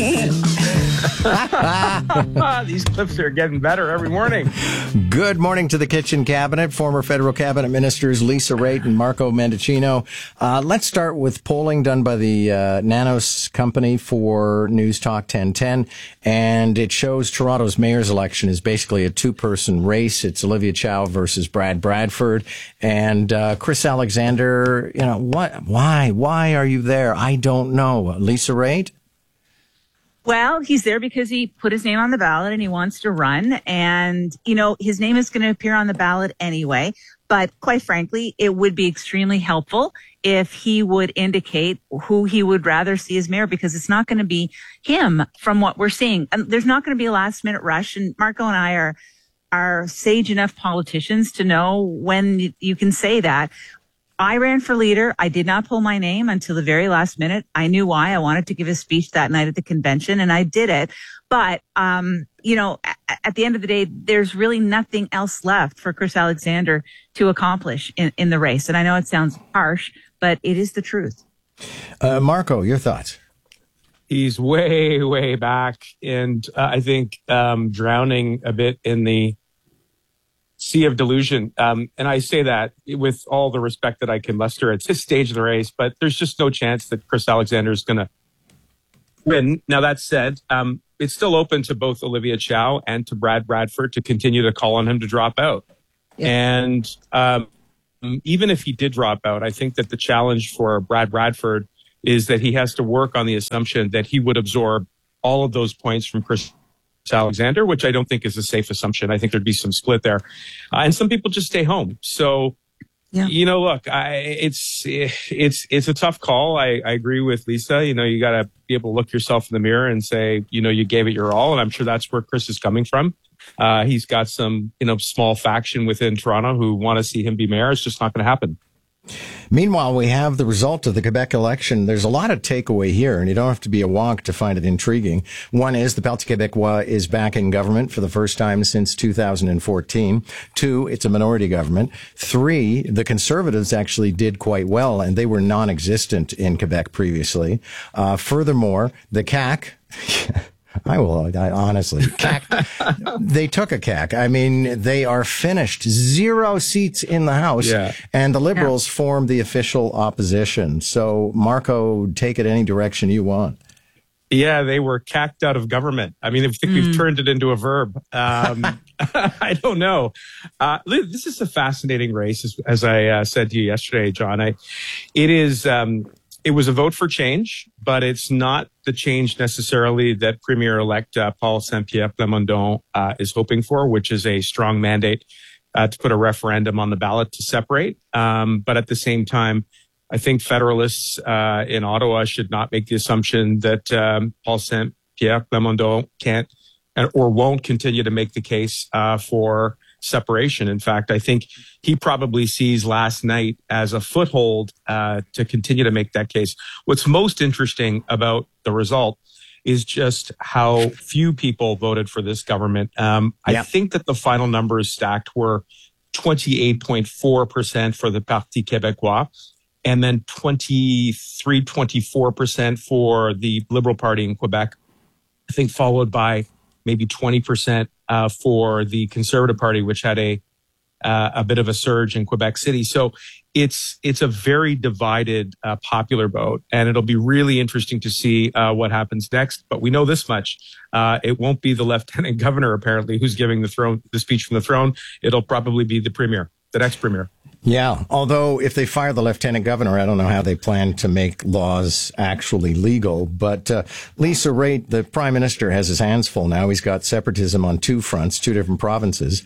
These clips are getting better every morning. Good morning to the Kitchen Cabinet. Former federal cabinet ministers Lisa Raitt and Marco Mendicino. Uh, let's start with polling done by the uh, Nanos company for News Talk ten ten, and it shows Toronto's mayor's election is basically a two-person race. It's Olivia Chow versus Brad Bradford, and uh, Chris Alexander. You know what? Why? Why are you there? I don't know. Lisa Raitt? Well, he's there because he put his name on the ballot and he wants to run. And, you know, his name is going to appear on the ballot anyway. But quite frankly, it would be extremely helpful if he would indicate who he would rather see as mayor, because it's not going to be him from what we're seeing. And there's not going to be a last minute rush. And Marco and I are, are sage enough politicians to know when you can say that. I ran for leader. I did not pull my name until the very last minute. I knew why. I wanted to give a speech that night at the convention, and I did it. But, um, you know, at, at the end of the day, there's really nothing else left for Chris Alexander to accomplish in, in the race. And I know it sounds harsh, but it is the truth. Uh, Marco, your thoughts? He's way, way back. And uh, I think um, drowning a bit in the sea of delusion. Um, and I say that with all the respect that I can muster. It's his stage of the race, but there's just no chance that Chris Alexander is going to win. Now, that said, um, it's still open to both Olivia Chow and to Brad Bradford to continue to call on him to drop out. Yeah. And um, even if he did drop out, I think that the challenge for Brad Bradford is that he has to work on the assumption that he would absorb all of those points from Chris Alexander, which I don't think is a safe assumption. I think there'd be some split there. Uh, and some people just stay home. So, yeah. you know, look, I, it's, it's, it's a tough call. I, I agree with Lisa. You know, you got to be able to look yourself in the mirror and say, you know, you gave it your all. And I'm sure that's where Chris is coming from. Uh, he's got some, you know, small faction within Toronto who want to see him be mayor. It's just not going to happen. Meanwhile, we have the result of the Quebec election. There's a lot of takeaway here, and you don't have to be a wonk to find it intriguing. One is the Parti Québécois is back in government for the first time since two thousand fourteen. Two, it's a minority government. Three, the Conservatives actually did quite well, and they were non-existent in Quebec previously. Uh, furthermore, the C A Q... I will, I, honestly, C A C, they took a C A C. I mean, they are finished. Zero seats in the House. Yeah. And the Liberals yeah. formed the official opposition. So, Marco, take it any direction you want. Yeah, they were cacked out of government. I mean, I think mm. we've turned it into a verb. Um, I don't know. Uh, this is a fascinating race, as, as I uh, said to you yesterday, John. I, it is... Um, It was a vote for change, but it's not the change necessarily that Premier-elect uh, Paul Saint-Pierre Plamondon uh, is hoping for, which is a strong mandate uh, to put a referendum on the ballot to separate. Um, but at the same time, I think Federalists uh, in Ottawa should not make the assumption that um, Paul Saint-Pierre Plamondon can't or won't continue to make the case uh, for separation. In fact, I think he probably sees last night as a foothold uh, to continue to make that case. What's most interesting about the result is just how few people voted for this government. Um, yeah. I think that the final numbers stacked were twenty-eight point four percent for the Parti Québécois and then twenty-three, twenty-four percent for the Liberal Party in Quebec, I think followed by maybe twenty percent uh, for the Conservative Party, which had a uh, a bit of a surge in Quebec City. So it's it's a very divided uh, popular vote, and it'll be really interesting to see uh, what happens next. But we know this much: uh, it won't be the lieutenant governor, apparently, who's giving the throne the speech from the throne. It'll probably be the premier, the next premier. Yeah, although if they fire the lieutenant governor, I don't know how they plan to make laws actually legal. But uh, Lisa Raitt, the prime minister, has his hands full now. He's got separatism on two fronts, two different provinces.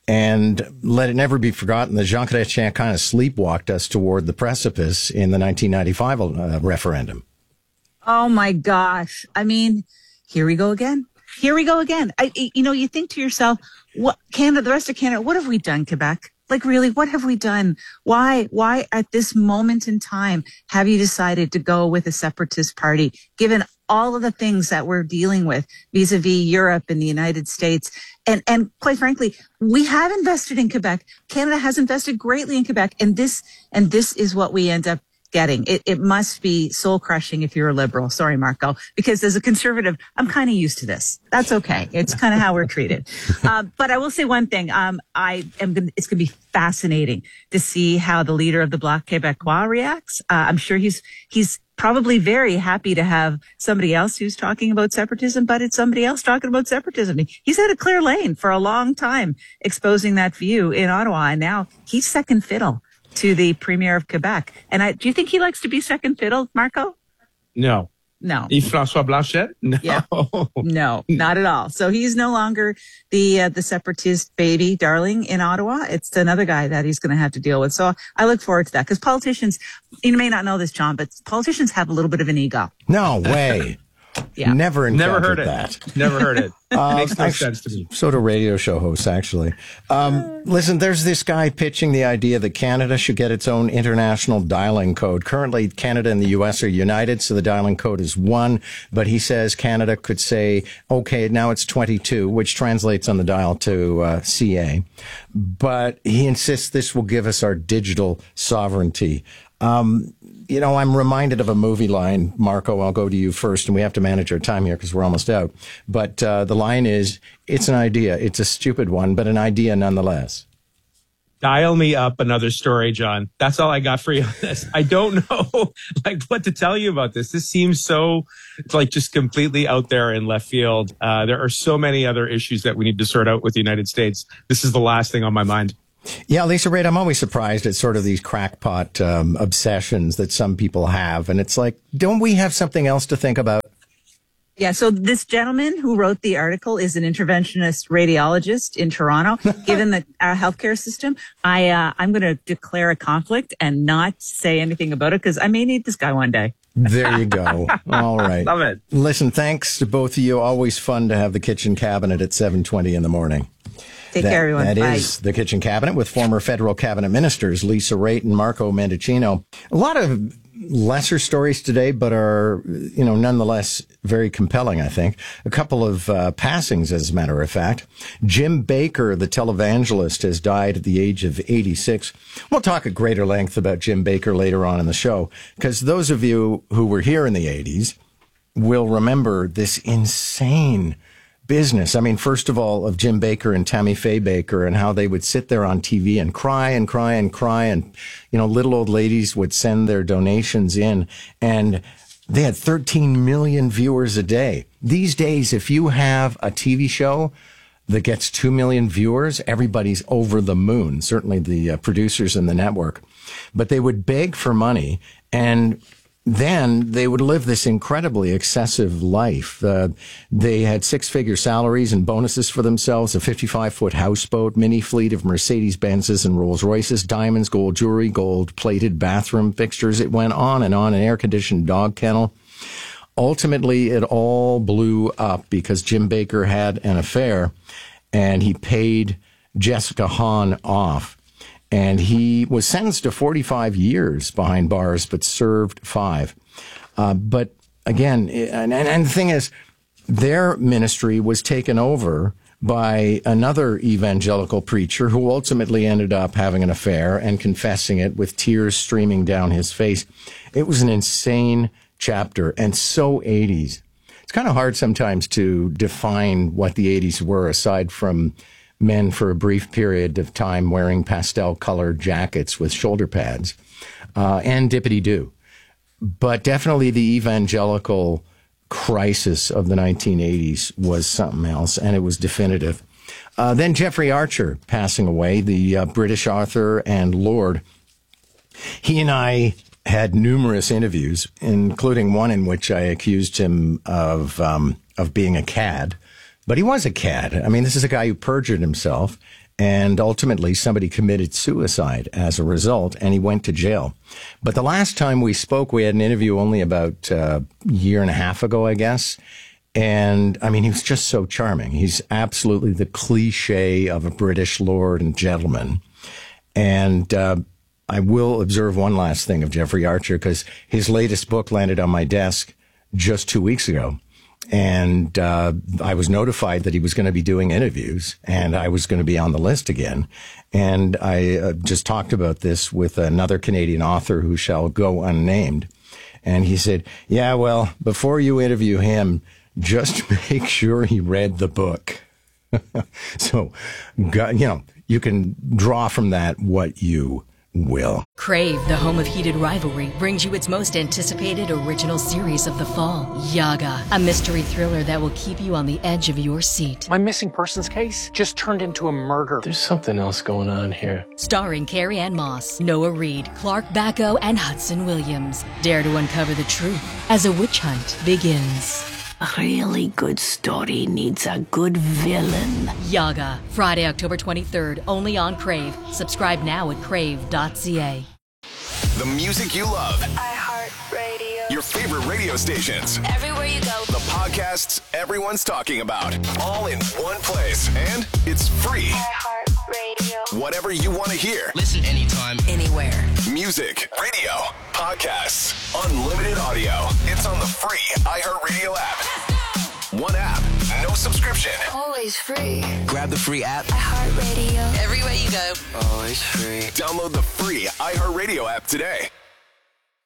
And let it never be forgotten that Jean Chrétien kind of sleepwalked us toward the precipice in the nineteen ninety-five uh, referendum. Oh, my gosh. I mean, here we go again. Here we go again. I, you know, you think to yourself, what Canada, the rest of Canada, what have we done, Quebec? Like, really, what have we done? Why, why at this moment in time have you decided to go with a separatist party, given all of the things that we're dealing with vis-a-vis Europe and the United States? And, and quite frankly, we have invested in Quebec. Canada has invested greatly in Quebec. And this, and this is what we end up getting. It, it must be soul crushing if you're a liberal. Sorry, Marco, because as a conservative, I'm kind of used to this. That's okay. It's kind of how we're treated. Uh, but I will say one thing. Um, I am gonna, it's going to be fascinating to see how the leader of the Bloc Québécois reacts. Uh, I'm sure he's, he's probably very happy to have somebody else who's talking about separatism, but it's somebody else talking about separatism. He's had a clear lane for a long time, exposing that view in Ottawa. And now he's second fiddle to the Premier of Quebec. And I, do you think he likes to be second fiddle, Marco? No. No. Yves François Blanchet? No. Yeah. No, not at all. So he's no longer the uh, the separatist baby darling in Ottawa. It's another guy that he's going to have to deal with. So I look forward to that, because politicians, you may not know this, John, but politicians have a little bit of an ego. No way. Yeah. Never Never heard it. that. Never heard it. Uh, Makes no actually, sense to me. So do radio show hosts, actually. Um, listen, there's this guy pitching the idea that Canada should get its own international dialing code. Currently, Canada and the U S are united, so the dialing code is one. But he says Canada could say, okay, now it's twenty-two, which translates on the dial to uh, C A. But he insists this will give us our digital sovereignty. Um, you know, I'm reminded of a movie line. Marco, I'll go to you first, and we have to manage our time here because we're almost out. But uh, the line is, it's an idea. It's a stupid one, but an idea nonetheless. Dial me up another story, John. That's all I got for you on this. I don't know like what to tell you about this. This seems so like just completely out there in left field. Uh, there are so many other issues that we need to sort out with the United States. This is the last thing on my mind. Yeah, Lisa Raitt, I'm always surprised at sort of these crackpot um, obsessions that some people have. And it's like, don't we have something else to think about? Yeah, so this gentleman who wrote the article is an interventionist radiologist in Toronto. Given the uh, healthcare system, I, uh, I'm going to declare a conflict and not say anything about it because I may need this guy one day. There you go. All right. Love it. Listen, thanks to both of you. Always fun to have the Kitchen Cabinet at seven twenty in the morning. Take that, care, everyone. That Bye. is the Kitchen Cabinet with former federal cabinet ministers Lisa Raitt and Marco Mendicino. A lot of lesser stories today, but are, you know, nonetheless very compelling, I think. A couple of uh, passings, as a matter of fact. Jim Baker, the televangelist, has died at the age of eighty-six. We'll talk at greater length about Jim Baker later on in the show, because those of you who were here in the eighties will remember this insane business. I mean, first of all, of Jim Baker and Tammy Faye Baker and how they would sit there on T V and cry and cry and cry. And, you know, little old ladies would send their donations in and they had thirteen million viewers a day. These days, if you have a T V show that gets two million viewers, everybody's over the moon, certainly the uh, producers in the network. But they would beg for money, and then they would live this incredibly excessive life. Uh, they had six-figure salaries and bonuses for themselves, a fifty-five foot houseboat, mini fleet of Mercedes-Benzes and Rolls-Royces, diamonds, gold jewelry, gold-plated bathroom fixtures. It went on and on, an air-conditioned dog kennel. Ultimately, it all blew up because Jim Baker had an affair, and he paid Jessica Hahn off. And he was sentenced to forty-five years behind bars, but served five. Uh, but again, and, and, and the thing is, their ministry was taken over by another evangelical preacher who ultimately ended up having an affair and confessing it with tears streaming down his face. It was an insane chapter and so eighties. It's kind of hard sometimes to define what the eighties were aside from men for a brief period of time wearing pastel-colored jackets with shoulder pads, uh, and dippity-doo. But definitely the evangelical crisis of the nineteen eighties was something else, and it was definitive. Uh, then Jeffrey Archer passing away, the uh, British author and Lord. He and I had numerous interviews, including one in which I accused him of um, of being a cad. But he was a cad. I mean, this is a guy who perjured himself, and ultimately somebody committed suicide as a result, and he went to jail. But the last time we spoke, we had an interview only about uh, a year and a half ago, I guess. And, I mean, he was just so charming. He's absolutely the cliche of a British lord and gentleman. And uh, I will observe one last thing of Jeffrey Archer, because his latest book landed on my desk just two weeks ago. And uh, I was notified that he was going to be doing interviews, and I was going to be on the list again. And I uh, just talked about this with another Canadian author who shall go unnamed. And he said, yeah, well, before you interview him, just make sure he read the book. So, you know, you can draw from that what you will. Crave, the home of heated rivalry, brings you its most anticipated original series of the fall, Yaga, a mystery thriller that will keep you on the edge of your seat. My missing persons case just turned into a murder. There's something else going on here. Starring Carrie Ann Moss, Noah Reid, Clark Bacco, and Hudson Williams. Dare to uncover the truth as a witch hunt begins. A really good story needs a good villain. Yaga, Friday, October twenty-third, only on Crave. Subscribe now at crave dot c a. The music you love. iHeartRadio. Your favorite radio stations. Everywhere you go. The podcasts everyone's talking about. All in one place. And it's free. iHeartRadio. Whatever you want to hear. Listen anytime, anywhere. Music, radio, podcasts, unlimited audio. It's on the free iHeartRadio app. One app, no subscription. Always free. Grab the free app. iHeartRadio. Everywhere you go. Always free. Download the free iHeartRadio app today.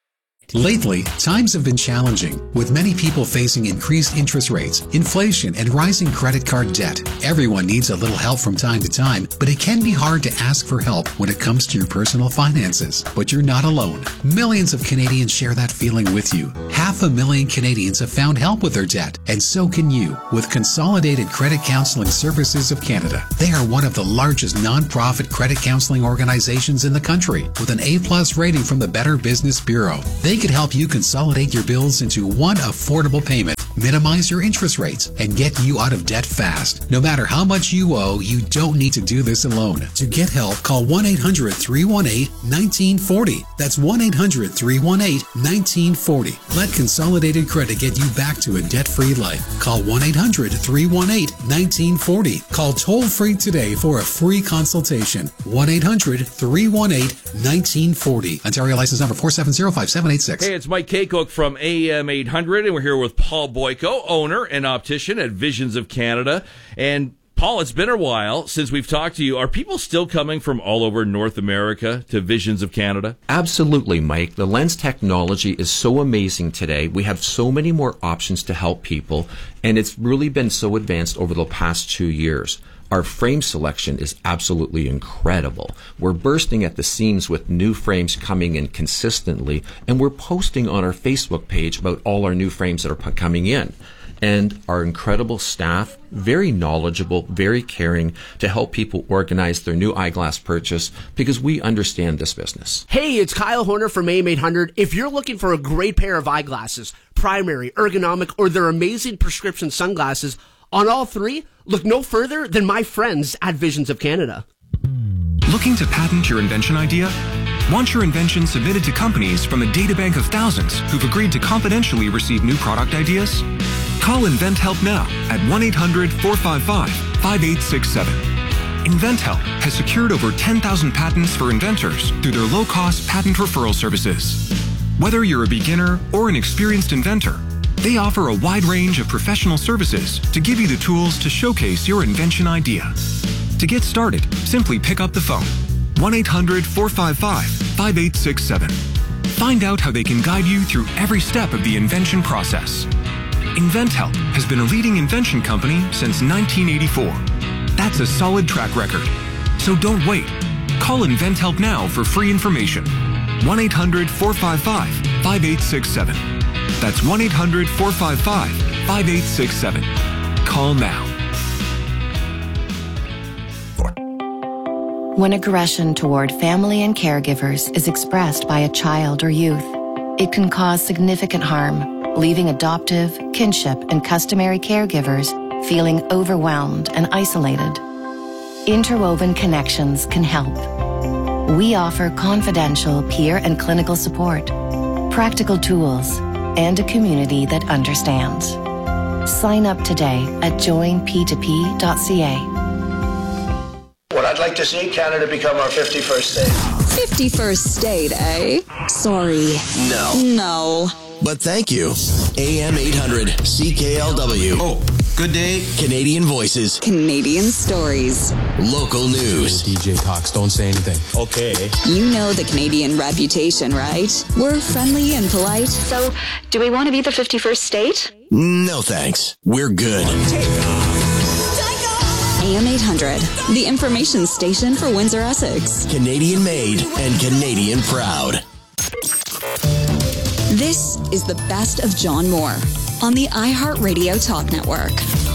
Lately, times have been challenging, with many people facing increased interest rates, inflation, and rising credit card debt. Everyone needs a little help from time to time, but it can be hard to ask for help when it comes to your personal finances. But you're not alone. Millions of Canadians share that feeling with you. Half a million Canadians have found help with their debt, and so can you with Consolidated Credit Counseling Services of Canada. They are one of the largest non-profit credit counseling organizations in the country, with an A-plus rating from the Better Business Bureau. They could help you consolidate your bills into one affordable payment, minimize your interest rates, and get you out of debt fast. No matter how much you owe, you don't need to do this alone. To get help, call one eight hundred, three one eight, one nine four zero. That's one eight hundred, three one eight, one nine four zero. Let Consolidated Credit get you back to a debt-free life. Call one eight hundred, three one eight, one nine four zero. Call toll-free today for a free consultation. one eight hundred, three one eight, one nine four zero. Ontario license number four seven zero, five seven eight six. Hey, it's Mike Kaycook from A M eight hundred, and we're here with Paul Boyko, owner and optician at Visions of Canada. And Paul, it's been a while since we've talked to you. Are people still coming from all over North America to Visions of Canada? Absolutely, Mike. The lens technology is so amazing today. We have so many more options to help people, and it's really been so advanced over the past two years. Our frame selection is absolutely incredible. We're bursting at the seams with new frames coming in consistently, and we're posting on our Facebook page about all our new frames that are coming in. And our incredible staff, very knowledgeable, very caring to help people organize their new eyeglass purchase because we understand this business. Hey, it's Kyle Horner from A M eight hundred. If you're looking for a great pair of eyeglasses, primary, ergonomic, or their amazing prescription sunglasses, on all three, look no further than my friends at Visions of Canada. Looking to patent your invention idea? Want your invention submitted to companies from a databank of thousands who've agreed to confidentially receive new product ideas? Call InventHelp now at one eight hundred, four five five, five eight six seven. InventHelp has secured over ten thousand patents for inventors through their low-cost patent referral services. Whether you're a beginner or an experienced inventor, they offer a wide range of professional services to give you the tools to showcase your invention idea. To get started, simply pick up the phone, one eight hundred, four five five, five eight six seven. Find out how they can guide you through every step of the invention process. InventHelp has been a leading invention company since nineteen eighty-four. That's a solid track record. So don't wait. Call InventHelp now for free information. one eight hundred, four five five, five eight six seven. That's one eight hundred, four five five, five eight six seven. Call now. When aggression toward family and caregivers is expressed by a child or youth, it can cause significant harm, leaving adoptive, kinship, and customary caregivers feeling overwhelmed and isolated. Interwoven Connections can help. We offer confidential peer and clinical support, practical tools, and a community that understands. Sign up today at join p two p dot c a. What I'd like to see Canada become our fifty-first state. fifty-first state, eh? Sorry. No. No. But thank you. A M eight hundred C K L W. Oh, good day. Canadian voices. Canadian stories. Local news. D J Cox, don't say anything. Okay. You know the Canadian reputation, right? We're friendly and polite. So, do we want to be the fifty-first state? No thanks. We're good. A M eight hundred, the information station for Windsor, Essex. Canadian made and Canadian proud. This is the best of John Moore on the iHeartRadio Talk Network.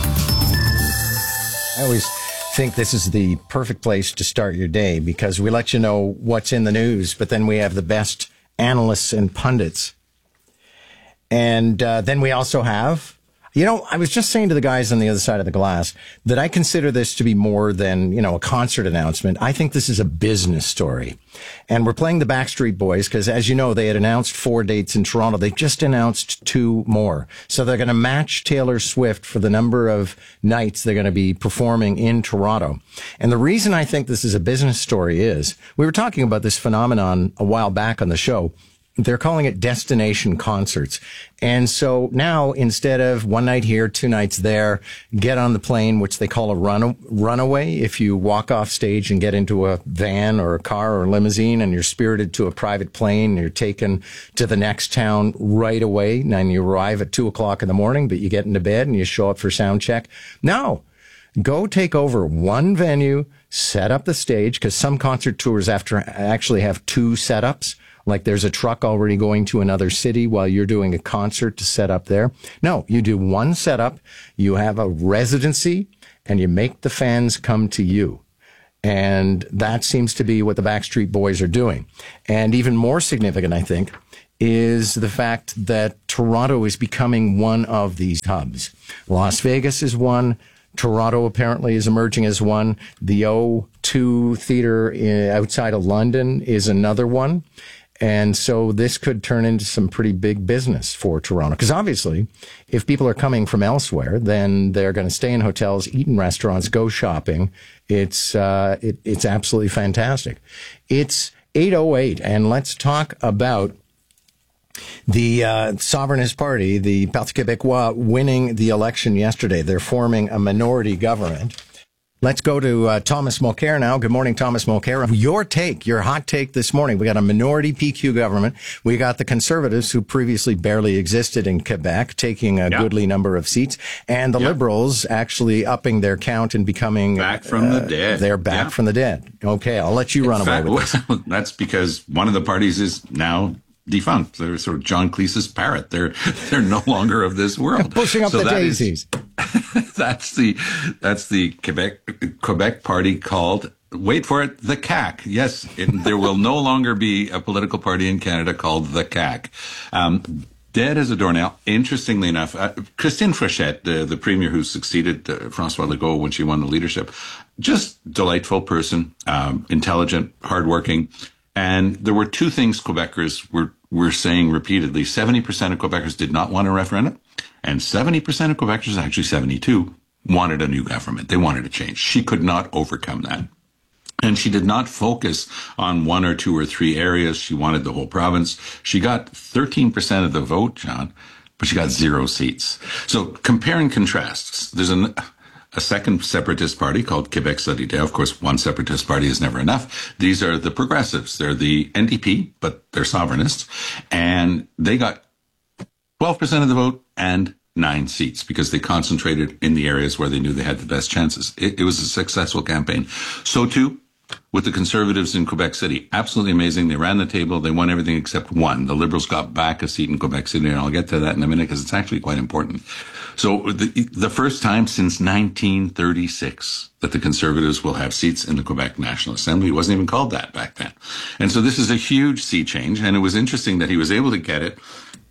I always think this is the perfect place to start your day because we let you know what's in the news, but then we have the best analysts and pundits. And uh, then we also have... You know, I was just saying to the guys on the other side of the glass that I consider this to be more than, you know, a concert announcement. I think this is a business story. And we're playing the Backstreet Boys because, as you know, they had announced four dates in Toronto. They just announced two more. So they're going to match Taylor Swift for the number of nights they're going to be performing in Toronto. And the reason I think this is a business story is we were talking about this phenomenon a while back on the show They're calling it destination concerts. And so now, instead of one night here, two nights there, get on the plane, which they call a run, runaway. If you walk off stage and get into a van or a car or a limousine and you're spirited to a private plane, you're taken to the next town right away, and you arrive at two o'clock in the morning, but you get into bed and you show up for sound check. No. Go take over one venue, set up the stage, because some concert tours after actually have two setups. Like there's a truck already going to another city while you're doing a concert to set up there. No, you do one setup, you have a residency, and you make the fans come to you. And that seems to be what the Backstreet Boys are doing. And even more significant, I think, is the fact that Toronto is becoming one of these hubs. Las Vegas is one. Toronto apparently is emerging as one. The O two Theatre outside of London is another one. And so this could turn into some pretty big business for Toronto. Because obviously, if people are coming from elsewhere, then they're going to stay in hotels, eat in restaurants, go shopping. It's uh, it, it's absolutely fantastic. It's eight oh eight, and let's talk about the uh, Sovereignist Party, the Parti Québécois, winning the election yesterday. They're forming a minority government. Let's go to uh, Thomas Mulcair now. Good morning, Thomas Mulcair. Your take, your hot take this morning. We got a minority P Q government. We got the Conservatives, who previously barely existed in Quebec, taking a yep. goodly number of seats, and the yep. Liberals actually upping their count and becoming back from uh, the dead. They're back yeah. from the dead. Okay, I'll let you in run fact, away with this. That's because one of the parties is now defunct. They're sort of John Cleese's parrot. They're they're no longer of this world. Pushing up so the daisies. Is, that's the that's the Quebec Quebec party called, wait for it, the C A Q. Yes, it, there will no longer be a political party in Canada called the C A Q. Um, dead as a doornail. Interestingly enough, uh, Christine Fréchette, uh, the premier who succeeded uh, François Legault when she won the leadership, just delightful person, um, intelligent, hardworking. And there were two things Quebecers were, were saying repeatedly. seventy percent of Quebecers did not want a referendum, and seventy percent of Quebecers, actually seventy-two, wanted a new government. They wanted a change. She could not overcome that. And she did not focus on one or two or three areas. She wanted the whole province. She got thirteen percent of the vote, John, but she got zero seats. So compare and contrast. There's an... a second separatist party called Québec Solidaire. Of course, one separatist party is never enough. These are the progressives. They're the N D P, but they're sovereignists. And they got twelve percent of the vote and nine seats because they concentrated in the areas where they knew they had the best chances. It, it was a successful campaign. So too with the Conservatives in Quebec City. Absolutely amazing. They ran the table. They won everything except one. The Liberals got back a seat in Quebec City, and I'll get to that in a minute because it's actually quite important. So the, the first time since nineteen thirty-six that the Conservatives will have seats in the Quebec National Assembly. It wasn't even called that back then. And so this is a huge sea change, and it was interesting that he was able to get it.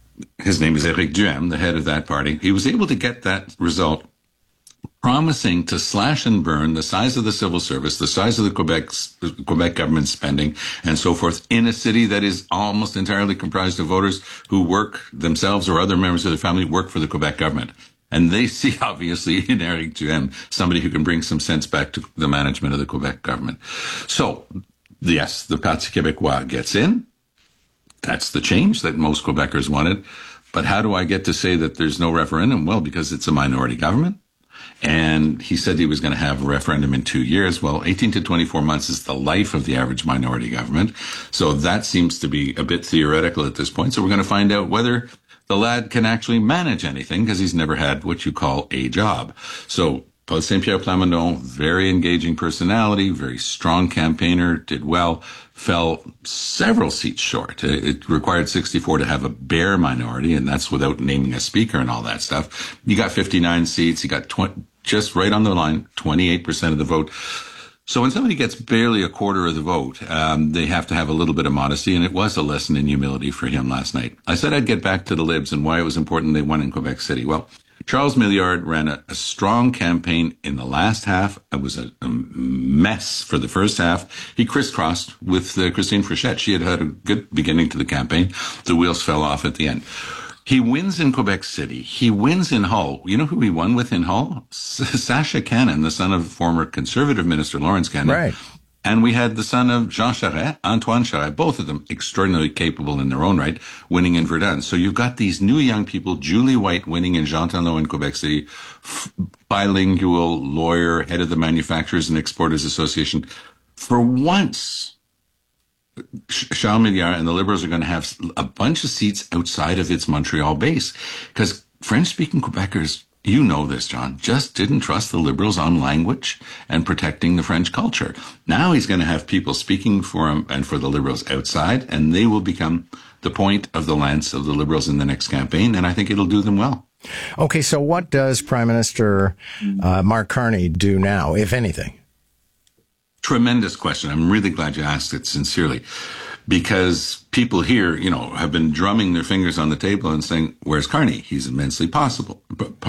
His name is Éric Duhem, the head of that party. He was able to get that result, promising to slash and burn the size of the civil service, the size of the Quebec, Quebec government spending, and so forth, in a city that is almost entirely comprised of voters who work themselves or other members of their family work for the Quebec government. And they see, obviously, in Éric Duhem, somebody who can bring some sense back to the management of the Quebec government. So, yes, the Parti Québécois gets in. That's the change that most Quebecers wanted. But how do I get to say that there's no referendum? Well, because it's a minority government. And he said he was going to have a referendum in two years. Well, eighteen to twenty-four months is the life of the average minority government. So that seems to be a bit theoretical at this point. So we're going to find out whether the lad can actually manage anything because he's never had what you call a job. So Paul Saint-Pierre Plamondon, very engaging personality, very strong campaigner, did well, fell several seats short. It required sixty-four to have a bare minority, and that's without naming a speaker and all that stuff. He got fifty-nine seats. He got twenty, just right on the line, twenty-eight percent of the vote. So when somebody gets barely a quarter of the vote, um, they have to have a little bit of modesty, and it was a lesson in humility for him last night. I said I'd get back to the Libs and why it was important they won in Quebec City. Well, Charles Milliard ran a, a strong campaign in the last half. It was a, a mess for the first half. He crisscrossed with uh, Christine Fréchette. She had had a good beginning to the campaign. The wheels fell off at the end. He wins in Quebec City. He wins in Hull. You know who he won with in Hull? S- Sasha Cannon, the son of former Conservative Minister Lawrence Cannon. Right. And we had the son of Jean Charest, Antoine Charest, both of them extraordinarily capable in their own right, winning in Verdun. So you've got these new young people, Julie White winning in Jean Talon in Quebec City, f- bilingual lawyer, head of the Manufacturers and Exporters Association. For once, Charles Milliard and the Liberals are going to have a bunch of seats outside of its Montreal base. Because French-speaking Quebecers, you know this, John, just didn't trust the Liberals on language and protecting the French culture. Now he's going to have people speaking for him and for the Liberals outside, and they will become the point of the lance of the Liberals in the next campaign, and I think it'll do them well. Okay, so what does Prime Minister uh, Mark Carney do now, if anything? Tremendous question. I'm really glad you asked it sincerely, because people here, you know, have been drumming their fingers on the table and saying, where's Carney? He's immensely possible.